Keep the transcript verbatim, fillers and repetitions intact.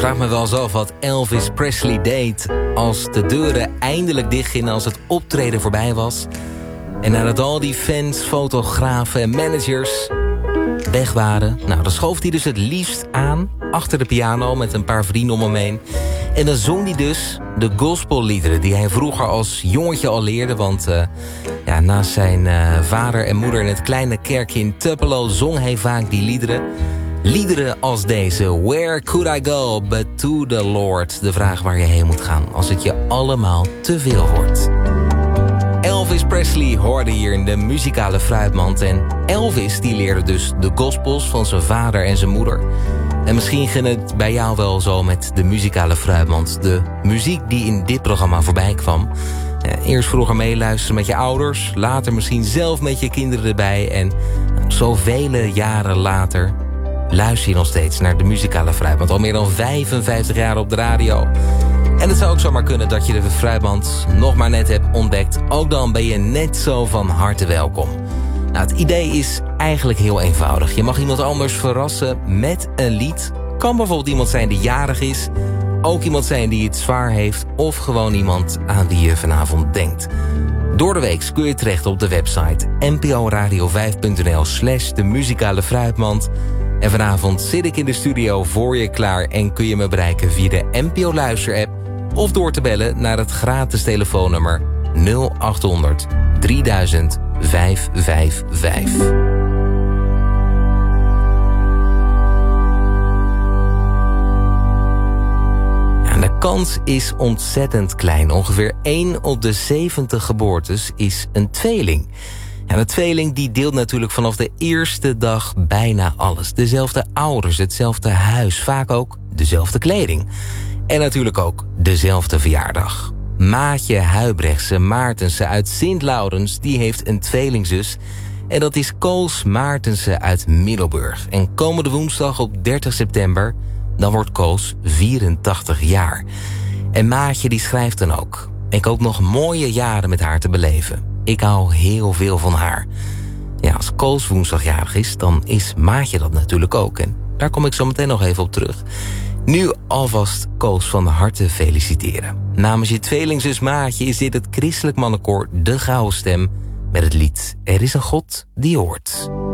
vraag me wel eens af wat Elvis Presley deed als de deuren eindelijk dichtgingen, als het optreden voorbij was. En nadat al die fans, fotografen en managers weg waren, nou, dan schoof hij dus het liefst aan achter de piano met een paar vrienden om hem heen. En dan zong hij dus de gospelliederen die hij vroeger als jongetje al leerde. Want uh, ja, naast zijn uh, vader en moeder in het kleine kerkje in Tupelo zong hij vaak die liederen. Liederen als deze. Where could I go but to the Lord? De vraag waar je heen moet gaan als het je allemaal te veel wordt. Elvis Presley hoorde hier in de muzikale fruitmand. En Elvis die leerde dus de gospels van zijn vader en zijn moeder. En misschien ging het bij jou wel zo met de muzikale fruitmand. De muziek die in dit programma voorbij kwam. Ja, eerst vroeger meeluisteren met je ouders. Later misschien zelf met je kinderen erbij. En zoveel jaren later luister je nog steeds naar de muzikale fruitmand. Al meer dan vijfenvijftig jaar op de radio. En het zou ook zomaar kunnen dat je de fruitmand nog maar net hebt ontdekt. Ook dan ben je net zo van harte welkom. Nou, het idee is eigenlijk heel eenvoudig. Je mag iemand anders verrassen met een lied. Kan bijvoorbeeld iemand zijn die jarig is. Ook iemand zijn die het zwaar heeft. Of gewoon iemand aan wie je vanavond denkt. Door de week kun je terecht op de website n p o radio vijf punt n l slash de muzikale fruitmand. En vanavond zit ik in de studio voor je klaar en kun je me bereiken via de N P O Luister-app of door te bellen naar het gratis telefoonnummer nul acht honderd drieduizend vijf vijf vijf. En de kans is ontzettend klein. Ongeveer één op de zeventig geboortes is een tweeling. En de tweeling die deelt natuurlijk vanaf de eerste dag bijna alles. Dezelfde ouders, hetzelfde huis, vaak ook dezelfde kleding. En natuurlijk ook dezelfde verjaardag. Maatje Huibrechtse Maartense uit Sint-Laurens, die heeft een tweelingzus. En dat is Koos Maartense uit Middelburg. En komende woensdag op dertig september, dan wordt Koos vierentachtig jaar. En Maatje die schrijft dan ook: ik hoop nog mooie jaren met haar te beleven. Ik hou heel veel van haar. Ja, als Koos woensdagjarig is, dan is Maatje dat natuurlijk ook. En daar kom ik zo meteen nog even op terug. Nu alvast Koos van harte feliciteren. Namens je tweelingzus Maatje is dit het christelijk mannenkoor De Gouden Stem met het lied Er is een God die hoort.